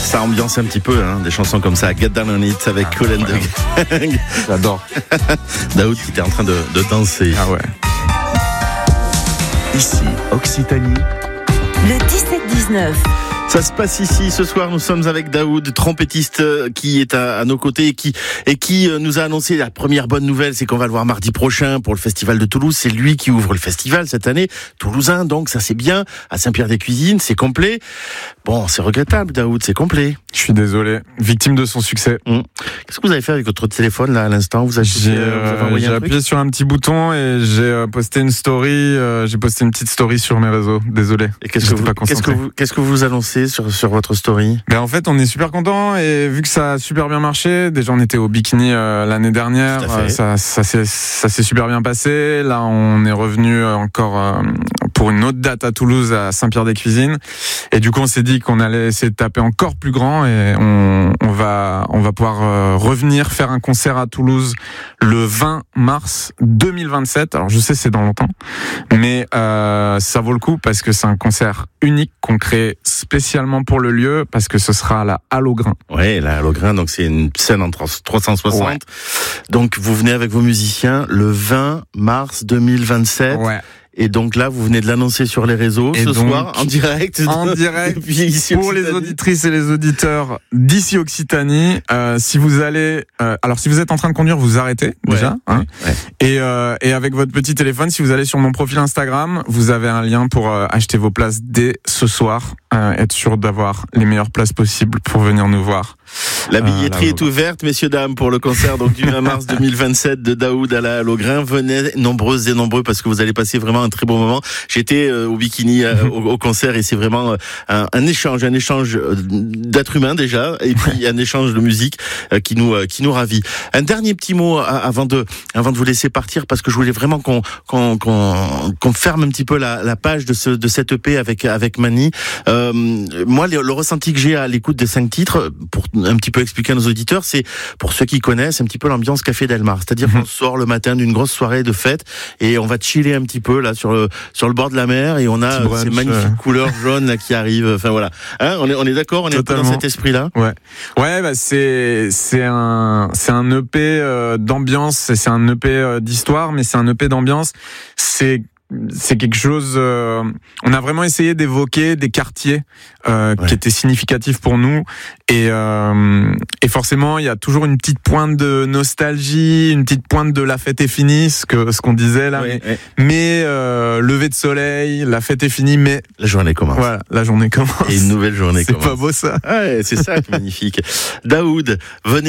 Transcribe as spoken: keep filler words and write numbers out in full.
Ça ambiance un petit peu, hein, des chansons comme ça. Get Down on It avec ah, Colin ouais. de Gang. J'adore. Daoud qui était en train de, de danser. Ah ouais. Ici, Occitanie. Le dix-sept dix-neuf. Ça se passe ici. Ce soir, nous sommes avec Daoud, trompettiste qui est à, à nos côtés et qui, et qui nous a annoncé la première bonne nouvelle, c'est qu'on va le voir mardi prochain pour le festival de Toulouse. C'est lui qui ouvre le festival cette année. Toulousain, donc ça c'est bien. À Saint-Pierre-des-Cuisines, c'est complet. Bon, c'est regrettable, Daoud, c'est complet. Je suis désolé. Victime de son succès. Mmh. Qu'est-ce que vous avez fait avec votre téléphone là à l'instant? Vous avez, j'ai, euh, vous avez envoyé j'ai un appuyé truc sur un petit bouton et j'ai euh, posté une story. Euh, j'ai posté une petite story sur mes réseaux. Désolé. Et qu'est-ce que, vous, pas qu'est-ce que vous, qu'est-ce que vous annoncez sur, sur votre story? Ben en fait, on est super content et vu que ça a super bien marché, déjà on était au Bikini euh, l'année dernière, euh, ça, ça, s'est, ça s'est super bien passé. Là, on est revenu encore euh, pour une autre date à Toulouse, à Saint-Pierre-des-Cuisines. Et du coup, on s'est dit qu'on allait essayer de taper encore plus grand et on, on va, on va pouvoir euh, revenir faire un concert à Toulouse le vingt mars deux mille vingt-sept. Alors, je sais, c'est dans longtemps, mais euh, ça vaut le coup parce que c'est un concert unique qu'on crée spécialement pour le lieu, parce que ce sera à la Halle au Grain. Ouais, la Halle au Grain, donc c'est une scène en trois cent soixante. Ouais. Donc, vous venez avec vos musiciens le vingt mars deux mille vingt-sept. Ouais. Et donc là, vous venez de l'annoncer sur les réseaux et ce donc, soir, en direct. En direct, ici pour les auditrices et les auditeurs d'ici Occitanie. Euh, si vous allez, euh, alors si vous êtes en train de conduire, vous arrêtez déjà. Ouais, hein, ouais. Et, euh, et avec votre petit téléphone, si vous allez sur mon profil Instagram, vous avez un lien pour euh, acheter vos places dès ce soir. Euh, être sûr d'avoir les meilleures places possibles pour venir nous voir. La billetterie euh, est ouverte, messieurs, dames, pour le concert donc du vingt mars deux mille vingt-sept de Daoud à la Halle au Grain. Venez nombreuses et nombreux parce que vous allez passer vraiment un très bon moment. J'étais euh, au Bikini euh, au, au concert et c'est vraiment euh, un, un échange, un échange d'êtres humains déjà et puis un échange de musique euh, qui nous euh, qui nous ravit. Un dernier petit mot avant de avant de vous laisser partir parce que je voulais vraiment qu'on qu'on qu'on, qu'on ferme un petit peu la, la page de ce de cette E P avec avec Mani. Euh, moi, le, le ressenti que j'ai à l'écoute des cinq titres, pour un petit peu expliquer à nos auditeurs, c'est, pour ceux qui connaissent, un petit peu l'ambiance Café Delmar. C'est-à-dire qu'on sort le matin d'une grosse soirée de fête et on va chiller un petit peu là sur le sur le bord de la mer et on a brunch, ces magnifiques euh... couleurs jaunes là qui arrivent. Enfin voilà, hein, on est on est d'accord, on est Totalement. Dans cet esprit-là. Ouais, ouais, bah c'est c'est un c'est un E P euh, d'ambiance, c'est un E P euh, d'histoire, mais c'est un E P d'ambiance. C'est c'est quelque chose. Euh, on a vraiment essayé d'évoquer des quartiers euh, ouais. qui étaient significatifs pour nous, et, euh, et forcément, il y a toujours une petite pointe de nostalgie, une petite pointe de la fête est finie, ce que ce qu'on disait là. Ouais, mais ouais. mais euh, lever de soleil, la fête est finie, mais la journée commence. Voilà, la journée commence. Et une nouvelle journée c'est commence. C'est pas beau ça. Ouais, c'est ça qui est magnifique. Daoud, venez.